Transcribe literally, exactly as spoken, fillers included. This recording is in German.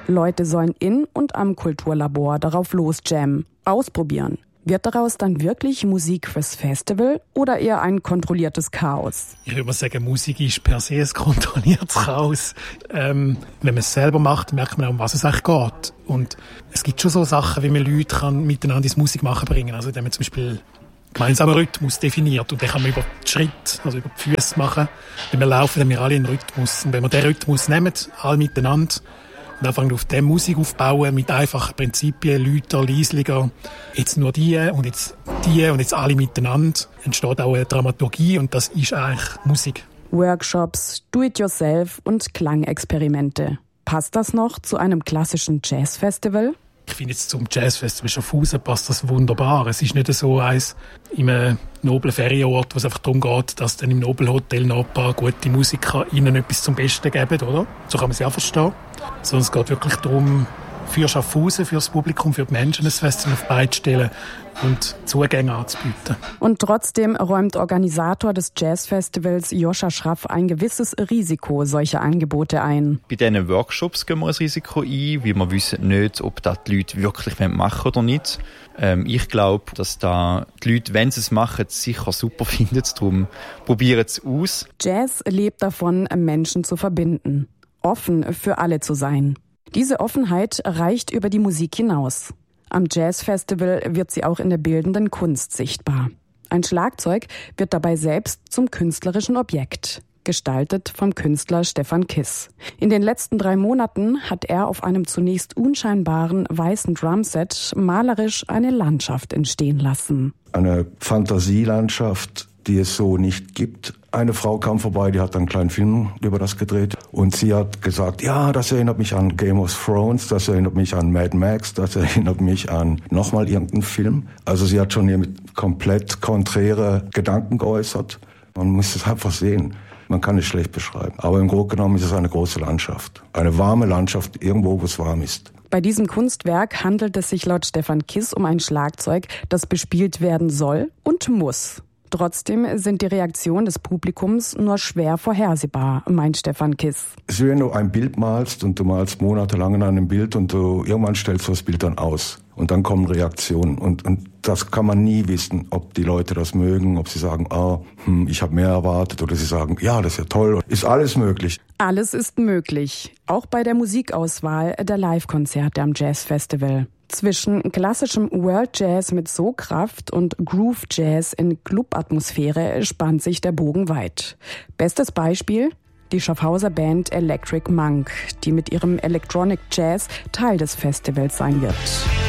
Leute sollen in und am Kulturlabor darauf losjammen, ausprobieren. Wird daraus dann wirklich Musik fürs Festival oder eher ein kontrolliertes Chaos? Ich würde mal sagen, Musik ist per se ein kontrolliertes Chaos. Ähm, wenn man es selber macht, merkt man auch, um was es eigentlich geht. Und es gibt schon so Sachen, wie man Leute kann miteinander ins Musikmachen bringen kann. Also, wenn man zum Beispiel gemeinsamen Rhythmus definiert und den kann man über die Schritte, also über die Füße machen. Wenn wir laufen, dann haben wir alle einen Rhythmus. Und wenn wir den Rhythmus nehmen, alle miteinander, und anfangen auf der Musik aufbauen, mit einfachen Prinzipien, Lauter, leislicher, jetzt nur die und jetzt die und jetzt alle miteinander, entsteht auch eine Dramaturgie und das ist eigentlich Musik. Workshops, Do-it-yourself und Klangexperimente. Passt das noch zu einem klassischen Jazzfestival? Ich finde jetzt zum Jazzfestival Schaffhausen passt das wunderbar. Es ist nicht so eins in einem noblen Ferienort, wo es einfach darum geht, dass dann im Nobelhotel noch ein paar gute Musiker ihnen etwas zum Besten geben, oder? So kann man es ja verstehen. Sondern es geht wirklich darum, für Schaffhausen, für das Publikum, für die Menschen ein Festival auf die Beine zu stellen und Zugänge anzubieten. Und trotzdem räumt Organisator des Jazzfestivals Joscha Schraff ein gewisses Risiko solcher Angebote ein. Bei diesen Workshops gehen wir ein Risiko ein, weil wir wissen nicht, ob das die Leute wirklich machen oder nicht. Ähm, ich glaube, dass da die Leute, wenn sie es machen, sicher super finden. Darum probieren sie es aus. Jazz lebt davon, Menschen zu verbinden, offen für alle zu sein. Diese Offenheit reicht über die Musik hinaus. Am Jazzfestival wird sie auch in der bildenden Kunst sichtbar. Ein Schlagzeug wird dabei selbst zum künstlerischen Objekt, gestaltet vom Künstler Stefan Kiss. In den letzten drei Monaten hat er auf einem zunächst unscheinbaren weißen Drumset malerisch eine Landschaft entstehen lassen. Eine Fantasielandschaft, die es so nicht gibt. Eine Frau kam vorbei, die hat einen kleinen Film über das gedreht und sie hat gesagt, ja, das erinnert mich an Game of Thrones, das erinnert mich an Mad Max, das erinnert mich an nochmal irgendeinen Film. Also sie hat schon hier mit komplett konträre Gedanken geäußert. Man muss es einfach sehen. Man kann es schlecht beschreiben. Aber im Grunde genommen ist es eine große Landschaft. Eine warme Landschaft, irgendwo, wo es warm ist. Bei diesem Kunstwerk handelt es sich laut Stefan Kiss um ein Schlagzeug, das bespielt werden soll und muss. Trotzdem sind die Reaktionen des Publikums nur schwer vorhersehbar, meint Stefan Kiss. Es ist wie wenn du ein Bild malst und du malst monatelang an einem Bild und du irgendwann stellst du das Bild dann aus. Und dann kommen Reaktionen. Und, und das kann man nie wissen, ob die Leute das mögen, ob sie sagen, ah, hm, ich habe mehr erwartet, oder sie sagen, ja, das ist ja toll. Ist alles möglich. Alles ist möglich, auch bei der Musikauswahl der Live-Konzerte am Jazzfestival. Zwischen klassischem World Jazz mit Sogkraft und Groove Jazz in Club-Atmosphäre spannt sich der Bogen weit. Bestes Beispiel? Die Schaffhauser Band Electric Monk, die mit ihrem Electronic Jazz Teil des Festivals sein wird.